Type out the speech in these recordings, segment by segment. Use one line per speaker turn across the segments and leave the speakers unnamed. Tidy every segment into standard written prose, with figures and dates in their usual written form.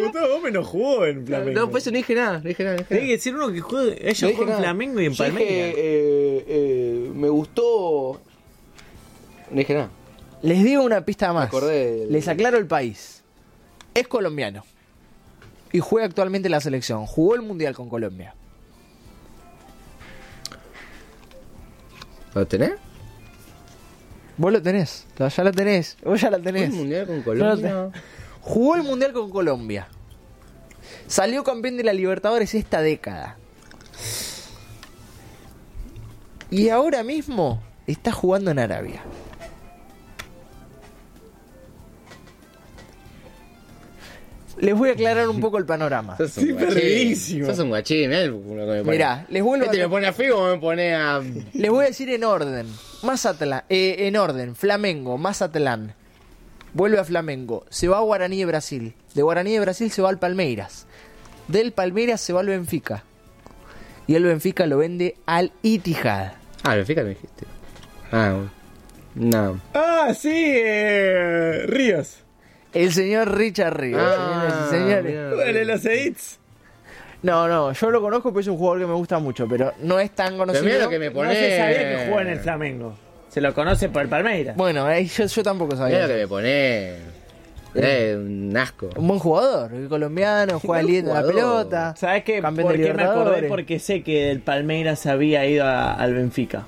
Gustavo Gómez no jugó en Flamengo.
No, por eso no dije nada.
Tiene que decir uno que juegue. Ellos juegan en Flamengo y en
Yo
Palmeiras.
dije, me gustó. No dije nada.
Les digo una pista más.
Me acordé del-
Les aclaro el país. Es colombiano. Y juega actualmente en la selección. Jugó el Mundial con Colombia.
¿Lo tenés?
Vos lo tenés. Ya lo tenés. Vos ya la tenés.
¿El mundial con
Ya lo
Colombia?
tenés. Jugó el Mundial con Colombia. Salió campeón de la Libertadores esta década. Y ahora mismo está jugando en Arabia. Les voy a aclarar un poco el panorama.
Sos un
Sí,
guachín.
perdidísimo.
Sos un guachín, mirá lo que me pone.
Mirá, les vuelvo
¿Este
a...
me pone a feo o me pone a...?
Les voy a decir en orden. Mazatlán, en orden. Flamengo, Mazatlán. Vuelve a Flamengo. Se va a Guaraní de Brasil. De Guaraní de Brasil se va al Palmeiras. Del Palmeiras se va al Benfica. Y el Benfica lo vende al Itihad.
Ah, el Benfica me dijiste. Ah, no.
Ah, sí, Ríos.
El señor Richard Ríos.
Ah,
señores.
mirá.
Bueno, los edits.
No, yo lo conozco porque es un jugador que me gusta mucho, pero no es tan
Pero
conocido.
mirá lo que me
No
pone...
se sabía que jugó en el Flamengo. Se lo conoce por el Palmeiras.
Bueno, yo tampoco
Mirá
sabía.
lo que me pone... un asco.
Un buen jugador, el colombiano, juega
buen
lindo la
jugador.
pelota.
¿Sabes qué?
Campeón
¿Por
de
qué me acordé?
Libertadores.
Porque sé que el Palmeiras había ido al Benfica.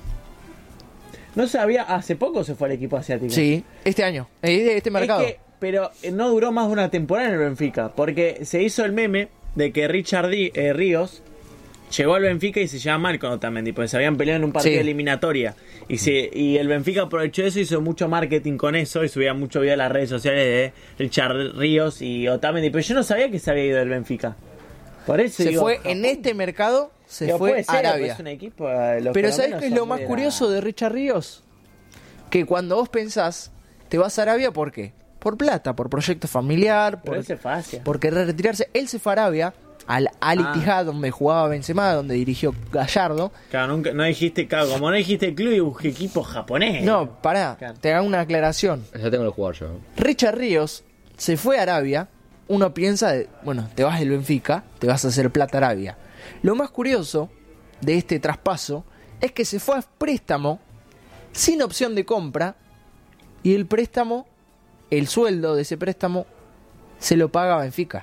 No sabía, hace poco se fue al equipo asiático.
Sí, este año, este mercado.
Es que, pero no duró más de una temporada en el Benfica, porque se hizo el meme de que Richard Ríos llegó al Benfica y se llama Marco Otamendi, porque se habían peleado en un partido
Sí.
eliminatoria. Y el Benfica aprovechó eso, hizo mucho marketing con eso y subía mucho video a las redes sociales de Richard Ríos y Otamendi. Pero yo no sabía que se había ido del Benfica. Por eso
Se
digo,
fue
Japón.
en este mercado, se
Digo,
fue
puede
a
ser,
Arabia.
es un equipo,
Pero ¿sabés qué es lo más curioso de Richard Ríos? Que cuando vos pensás, te vas a Arabia, ¿por qué? Por plata, por proyecto familiar,
Pero él se fue a Asia.
por querer retirarse. Él se fue a Arabia, al Al-Ittihad, donde jugaba Benzema, donde dirigió Gallardo.
Claro, nunca, no dijiste, claro, como no dijiste el club y busqué equipo japonés.
No, pará,
Claro.
te hago una aclaración.
Ya tengo que jugar yo.
Richard Ríos se fue a Arabia. Uno piensa, bueno, te vas del Benfica, te vas a hacer plata a Arabia. Lo más curioso de este traspaso es que se fue a préstamo sin opción de compra y el préstamo, el sueldo de ese préstamo, se lo paga Benfica.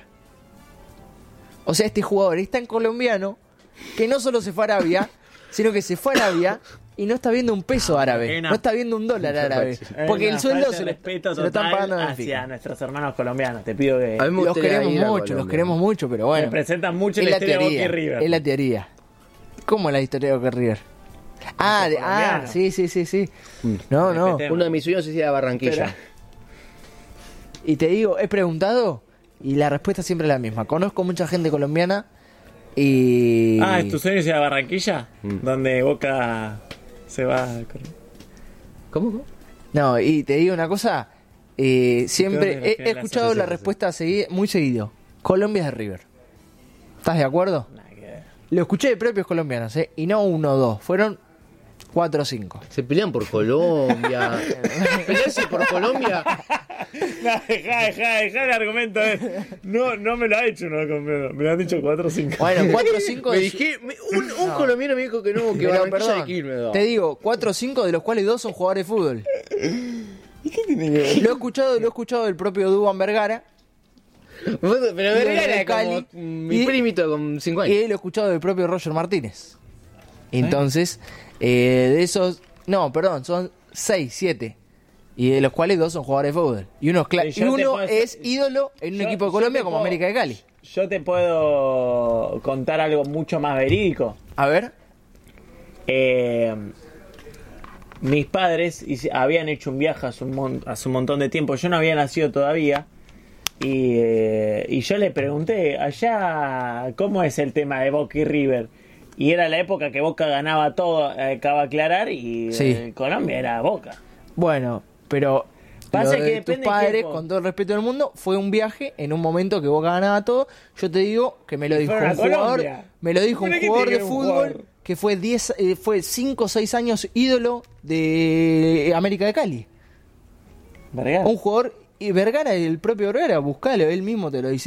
O sea, este jugador es tan colombiano que no solo se fue a Arabia, sino que se fue a Arabia y no está viendo un peso árabe, no está viendo un dólar árabe, porque el sueldo se lo están pagando a
hacia
Benfica.
nuestros hermanos colombianos. Te pido que
A mí me
Los
gustaría
queremos
ir a
mucho,
Colombia.
los queremos mucho, pero bueno.
representan mucho
Es
la
la
historia de Boca
teoría,
y River.
es la teoría. ¿Cómo la historia de Boca y River?
colombiano.
Sí. No.
Respetemos.
Uno de mis sueños es ir a Barranquilla.
Pero-
Y te digo, he preguntado y la respuesta siempre es la misma. Conozco mucha gente colombiana y...
¿es tu sueño ir a Barranquilla? Donde Boca se va a correr.
¿Cómo?
No, y te digo una cosa, siempre
¿Dónde
he escuchado la respuesta muy seguido. Colombia es de River. ¿Estás de acuerdo?
Nada que ver.
Lo escuché de propios colombianos, y no 1 o 2, fueron 4 o 5.
Se pelean por Colombia. Pelearse por Colombia.
No, dejá el argumento. No me lo ha hecho, no, me lo han dicho 4 o 5.
Bueno, 4 o 5
Me dije, un colombiano me dijo que no, que
Pero,
Barranquilla
perdón,
hay que irme. No.
te digo, 4 o 5 de los cuales 2 son jugadores de fútbol.
¿Y qué tiene que ver?
Lo he escuchado del propio Duván Vergara.
Pero Vergara
de
era
Cali,
como mi
y-
primito con 5 años.
Y lo he escuchado del propio Roger Martínez. Entonces, de esos... No, perdón, son 6, 7. Y de los cuales 2 son jugadores de fútbol. Y uno,
Y yo te puedo-
es ídolo en un
yo-
equipo de
yo
Colombia
te
como
puedo-
América de Cali.
Yo te puedo contar algo mucho más verídico.
A ver.
Mis padres habían hecho un viaje hace un montón de tiempo. Yo no había nacido todavía. Y yo le pregunté, allá, ¿cómo es el tema de Boca y River? Y era la época que Boca ganaba todo, acaba de aclarar, y
Sí.
Colombia era Boca.
Bueno, pero...
Pasa
lo
que
de tus
depende de
padres,
quién,
con todo el respeto del mundo, fue un viaje en un momento que Boca ganaba todo. Yo te digo que me lo dijo
fueron
un
a
jugador,
Colombia.
me lo dijo un
¿Pero qué
jugador
tiene
de
un
fútbol
jugador?
que fue 5 o 6 años ídolo de América de Cali.
Vergara.
Un jugador, y Vergara, el propio Vergara, buscalo, él mismo te lo dice.